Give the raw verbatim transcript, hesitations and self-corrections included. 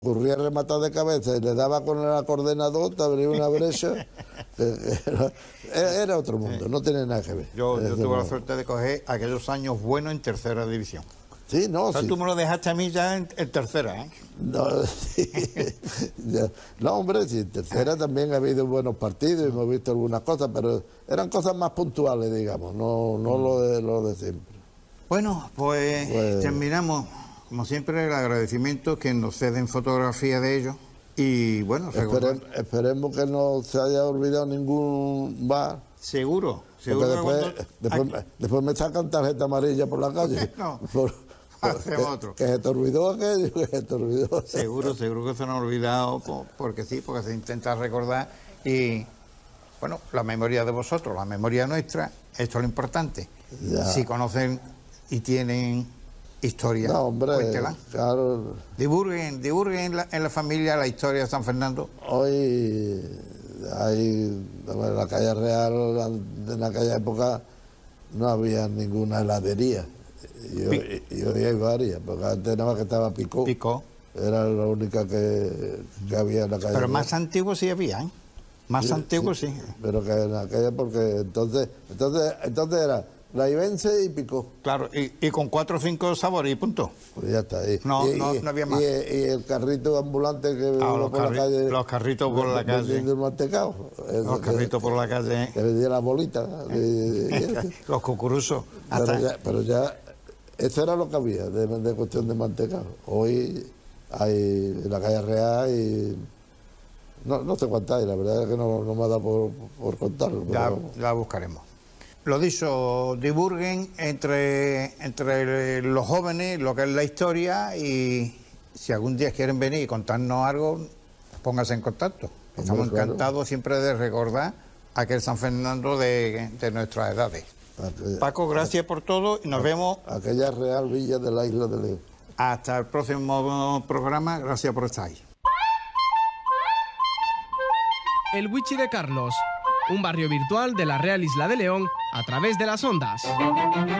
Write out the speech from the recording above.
Ocurría rematar de cabeza y le daba con el coordenador, te abría una brecha. Era, era otro mundo, no tiene nada que ver. Yo, yo tuve modo. la suerte de coger aquellos años buenos en tercera división. Sí, no, O sea, sí. tú me lo dejaste a mí ya en, en tercera, ¿eh? No, sí. No, hombre, sí, en tercera también ha habido buenos partidos y hemos visto algunas cosas, pero eran cosas más puntuales, digamos, no, no lo, de, lo de siempre. Bueno, pues, pues terminamos. Como siempre, el agradecimiento que nos ceden fotografía de ellos. Y bueno, Espere, esperemos que no se haya olvidado ningún bar. Seguro, seguro. Después, cuando... después, después me sacan tarjeta amarilla por la calle. No, por, por, hacemos que, otro. Que se te olvidó aquello, que se te olvidó. Seguro, seguro que se nos ha olvidado, porque sí, porque se intenta recordar. Y bueno, la memoria de vosotros, la memoria nuestra, esto es lo importante. Ya. Si conocen y tienen historia, no, hombre, cuéntela. Claro. Divulguen, divulguen en la, en la familia la historia de San Fernando. Hoy hay, en la calle Real, en aquella época no había ninguna heladería. Y hoy, y hoy hay varias, porque antes nada más que estaba Picó. Picó. Era la única que, que había en la calle Pero Real. más antiguo sí había, ¿eh? Más sí, antiguo sí, sí. Pero que en aquella, porque entonces, entonces, entonces era la Ibense y Picó. Claro, y, y con cuatro o cinco sabores y punto. Pues ya está. Y, no, y, no, no había más. Y, y el carrito ambulante que ah, los por la calle. Los carritos por la calle. El mantecado. Los que, carritos por la calle. Que vendía las bolitas. Los cucurusos. Pero ya, pero ya, eso era lo que había de, de cuestión de mantecado. Hoy hay en la calle Real y. No, no sé cuántas hay, la verdad es que no, no me ha dado por, por contarlo. Ya pero... la buscaremos. Lo dicho, divulguen entre, entre los jóvenes lo que es la historia y si algún día quieren venir y contarnos algo, pónganse en contacto. Estamos Hombre, encantados claro. siempre de recordar aquel San Fernando de, de nuestras edades. Aquella, Paco, gracias por todo y nos vemos. Aquella Real Villa de la Isla de León. Hasta el próximo programa, gracias por estar ahí. El Wichi de Carlos, un barrio virtual de la Real Isla de León a través de las ondas.